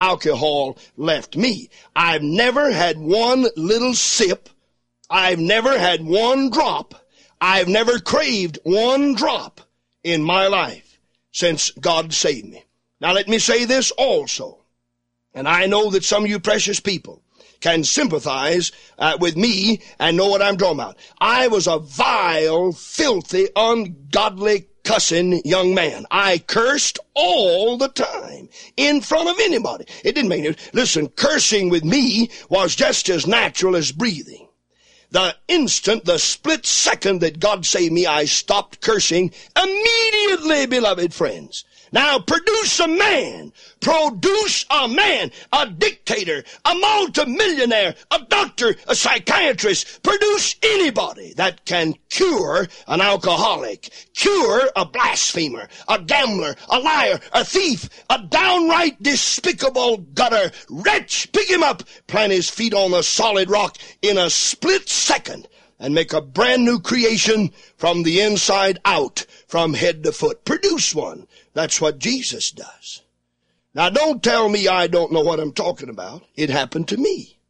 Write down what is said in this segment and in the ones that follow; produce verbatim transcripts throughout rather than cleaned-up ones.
alcohol left me. I've never had one little sip. I've never had one drop. I've never craved one drop in my life since God saved me. Now let me say this also, and I know that some of you precious people can sympathize uh, with me and know what I'm talking about. I was a vile, filthy, ungodly, cussing young man. I cursed all the time in front of anybody. It didn't make it. Listen, cursing with me was just as natural as breathing. The instant, the split second that God saved me, I stopped cursing immediately, beloved friends. Now produce a man, produce a man, a dictator, a multimillionaire, a doctor, a psychiatrist, produce anybody that can cure an alcoholic, cure a blasphemer, a gambler, a liar, a thief, a downright despicable gutter wretch. Pick him up, plant his feet on the solid rock in a split second, and make a brand new creation from the inside out, from head to foot. Produce one. That's what Jesus does. Now don't tell me I don't know what I'm talking about. It happened to me.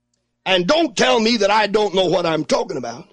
And don't tell me that I don't know what I'm talking about.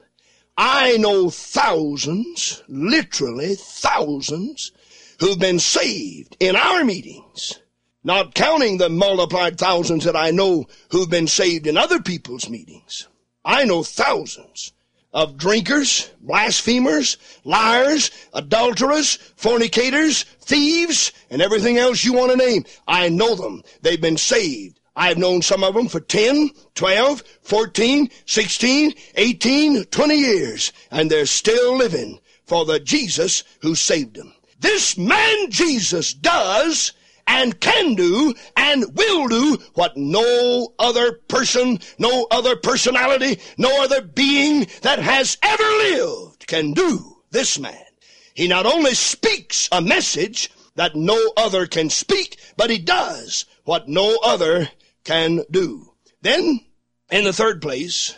I know thousands, literally thousands, who've been saved in our meetings, not counting the multiplied thousands that I know who've been saved in other people's meetings. I know thousands of drinkers, blasphemers, liars, adulterers, fornicators, thieves, and everything else you want to name. I know them. They've been saved. I've known some of them for ten, twelve, fourteen, sixteen, eighteen, twenty years, and they're still living for the Jesus who saved them. This man Jesus does and can do and will do what no other person, no other personality, no other being that has ever lived can do. This man. He not only speaks a message that no other can speak, but he does what no other can do. Then, in the third place,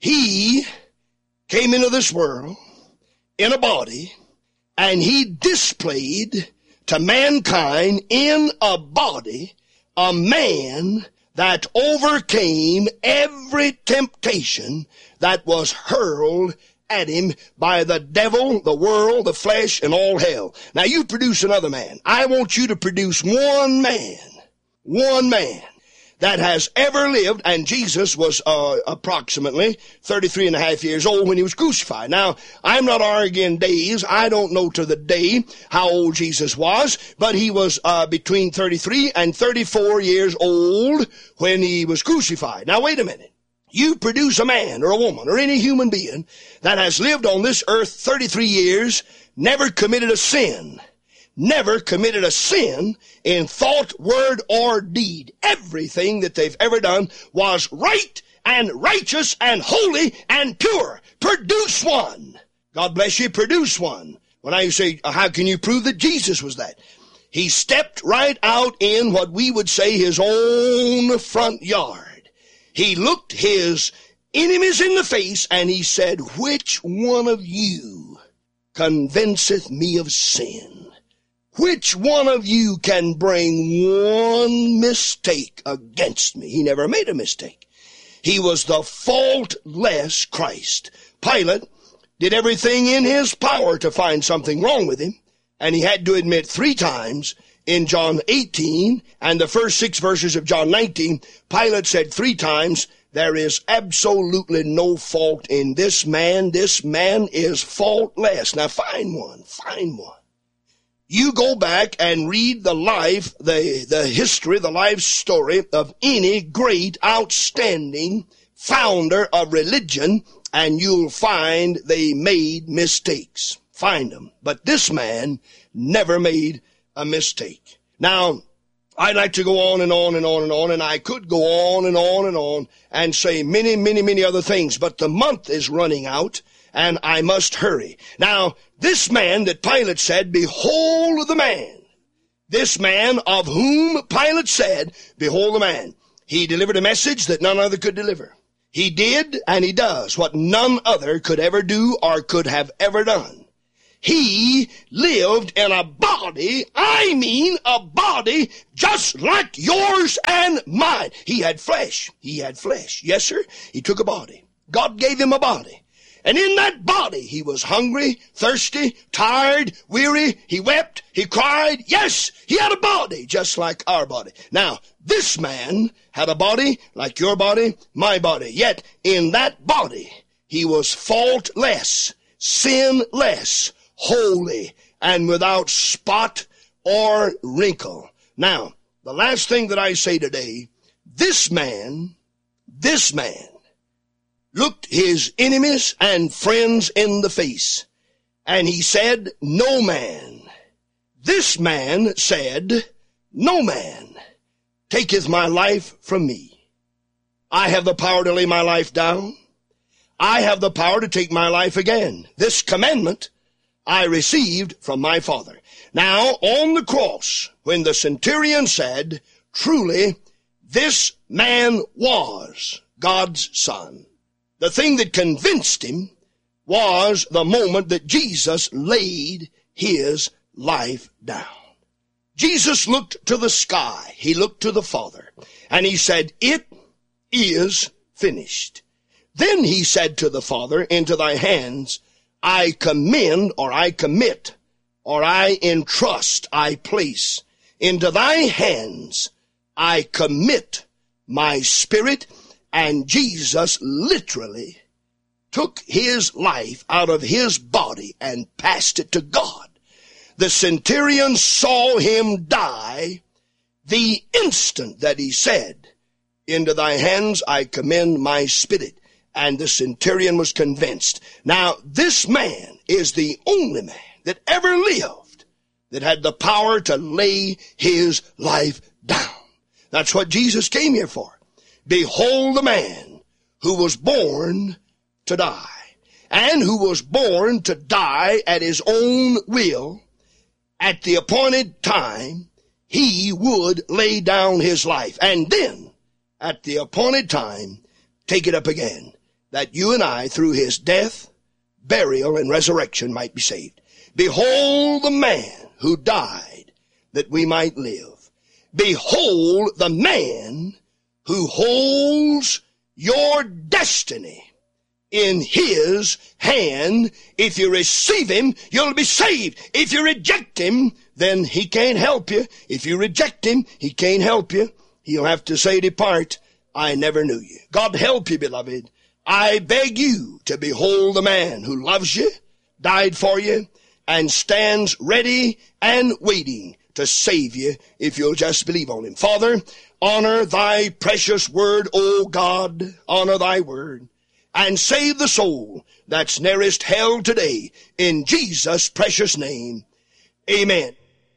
he came into this world in a body, and he displayed to mankind in a body a man that overcame every temptation that was hurled at him by the devil, the world, the flesh, and all hell. Now you produce another man. I want you to produce one man, one man that has ever lived, and Jesus was uh, approximately thirty-three and a half years old when he was crucified. Now, I'm not arguing days. I don't know to the day how old Jesus was, but he was uh, between thirty-three and thirty-four years old when he was crucified. Now, wait a minute. You produce a man or a woman or any human being that has lived on this earth thirty-three years, never committed a sin, never committed a sin in thought, word, or deed. Everything that they've ever done was right and righteous and holy and pure. Produce one. God bless you, produce one. When I say, how can you prove that Jesus was that? He stepped right out in what we would say his own front yard. He looked his enemies in the face and he said, which one of you convinceth me of sin? Which one of you can bring one mistake against me? He never made a mistake. He was the faultless Christ. Pilate did everything in his power to find something wrong with him, and he had to admit three times in John eighteen and the first six verses of John nineteen, Pilate said three times, there is absolutely no fault in this man. This man is faultless. Now find one, find one. You go back and read the life, the, the history, the life story of any great, outstanding founder of religion, and you'll find they made mistakes. Find them. But this man never made a mistake. Now, I'd like to go on and on and on and on, and I could go on and on and on and say many, many, many other things, but the month is running out, and I must hurry. Now, this man that Pilate said, behold the man. This man of whom Pilate said, behold the man. He delivered a message that none other could deliver. He did, and he does, what none other could ever do or could have ever done. He lived in a body, I mean a body just like yours and mine. He had flesh. He had flesh. Yes, sir. He took a body. God gave him a body. And in that body, he was hungry, thirsty, tired, weary. He wept. He cried. Yes, he had a body just like our body. Now, this man had a body like your body, my body. Yet, in that body, he was faultless, sinless, holy, and without spot or wrinkle. Now, the last thing that I say today, this man, this man, looked his enemies and friends in the face, and he said, no man. This man said, no man taketh my life from me. I have the power to lay my life down. I have the power to take my life again. This commandment I received from my Father. Now, on the cross, when the centurion said, truly, this man was God's Son, the thing that convinced him was the moment that Jesus laid his life down. Jesus looked to the sky. He looked to the Father. And he said, it is finished. Then he said to the Father, into thy hands I commend, or I commit, or I entrust, I place. Into thy hands I commit my spirit. And Jesus literally took his life out of his body and passed it to God. The centurion saw him die the instant that he said, into thy hands I commend my spirit. And the centurion was convinced. Now, this man is the only man that ever lived that had the power to lay his life down. That's what Jesus came here for. Behold the man who was born to die, and who was born to die at his own will. At the appointed time, he would lay down his life, and then, at the appointed time, take it up again, that you and I, through his death, burial, and resurrection, might be saved. Behold the man who died that we might live. Behold the man who holds your destiny in his hand. If you receive him, you'll be saved. If you reject him, then he can't help you. If you reject him, he can't help you. He'll have to say, depart, I never knew you. God help you, beloved. I beg you to behold the man who loves you, died for you, and stands ready and waiting to save you if you'll just believe on him. Father, honor thy precious word, O God, honor thy word, and save the soul that's nearest hell today, in Jesus' precious name. Amen.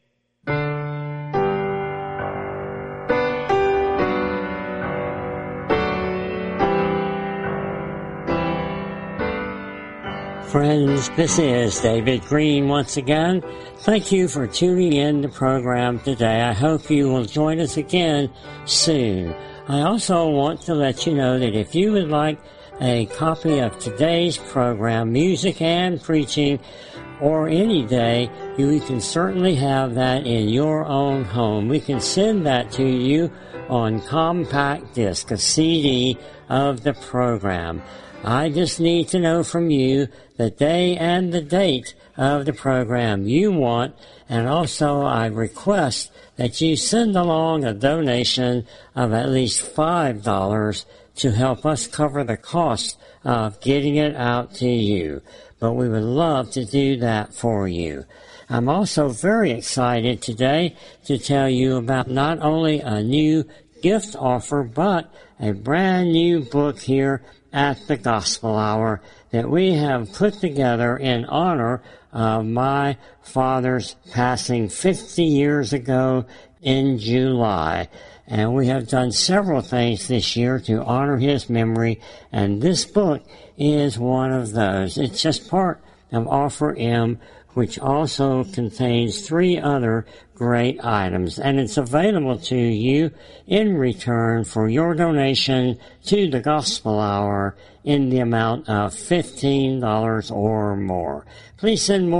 Friends, this is David Green once again. Thank you for tuning in the program today. I hope you will join us again soon. I also want to let you know that if you would like a copy of today's program, music and preaching, or any day, you can certainly have that in your own home. We can send that to you on compact disc, a C D of the program. I just need to know from you the day and the date of the program you want, and also I request that you send along a donation of at least five dollars to help us cover the cost of getting it out to you. But we would love to do that for you. I'm also very excited today to tell you about not only a new gift offer, but a brand new book here at the Gospel Hour that we have put together in honor of my father's passing fifty years ago in July. And we have done several things this year to honor his memory, and this book is one of those. It's just part of Offer M, which also contains three other great items, and it's available to you in return for your donation to the Gospel Hour in the amount of fifteen dollars or more. Please send more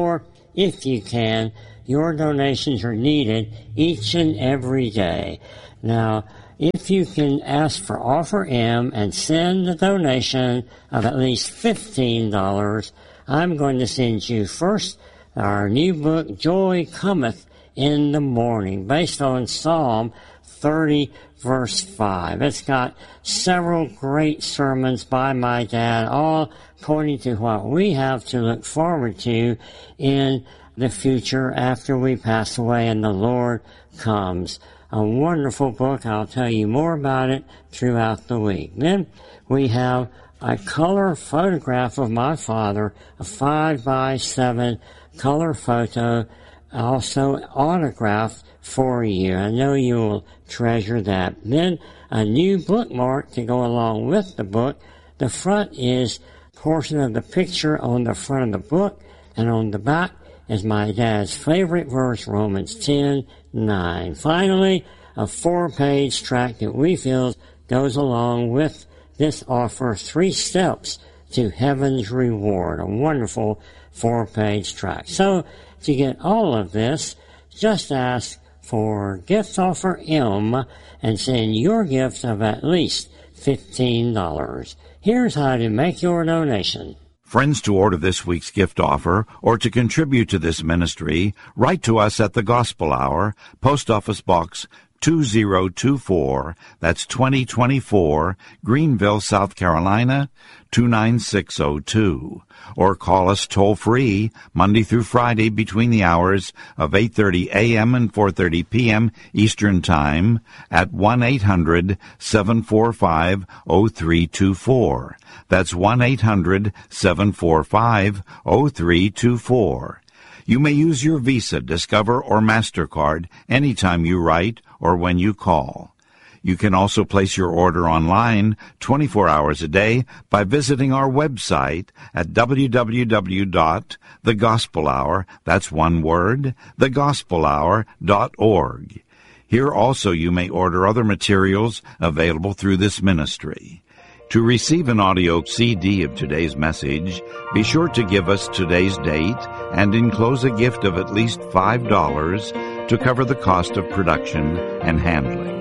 if you can. Your donations are needed each and every day. Now, if you can ask for Offer M and send a donation of at least fifteen dollars, I'm going to send you first our new book, Joy Cometh in the Morning, based on Psalm thirty, verse five. It's got several great sermons by my dad, all pointing to what we have to look forward to in the future after we pass away and the Lord comes. A wonderful book. I'll tell you more about it throughout the week. Then we have a color photograph of my father, a five by seven color photo, also autographed for you. I know you will treasure that. Then a new bookmark to go along with the book. The front is a portion of the picture on the front of the book, and on the back is my dad's favorite verse, Romans ten nine. Finally, a four-page tract that we feel goes along with this offer, Three Steps to Heaven's Reward, a wonderful four-page tract. So, to get all of this, just ask for Gift Offer M and send your gift of at least fifteen dollars. Here's how to make your donation. Friends, to order this week's gift offer or to contribute to this ministry, write to us at the Gospel Hour, Post Office Box two zero two four, that's twenty twenty-four, Greenville, South Carolina, two nine six zero two. Or call us toll-free Monday through Friday between the hours of eight thirty a.m. and four thirty p.m. Eastern Time at one eight hundred seven four five zero three two four. That's one eight hundred seven four five zero three two four. You may use your Visa, Discover, or MasterCard anytime you write or when you call. You can also place your order online twenty-four hours a day by visiting our website at w w w dot the gospel hour, that's one word, the gospel hour dot org. Here also you may order other materials available through this ministry. To receive an audio C D of today's message, be sure to give us today's date and enclose a gift of at least five dollars to cover the cost of production and handling.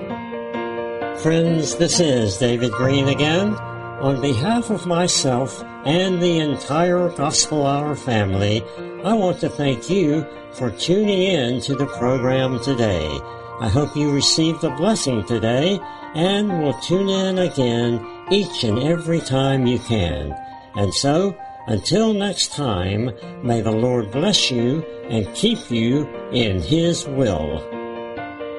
Friends, this is David Green again. On behalf of myself and the entire Gospel Hour family, I want to thank you for tuning in to the program today. I hope you received a blessing today and will tune in again each and every time you can. And so, until next time, may the Lord bless you and keep you in His will.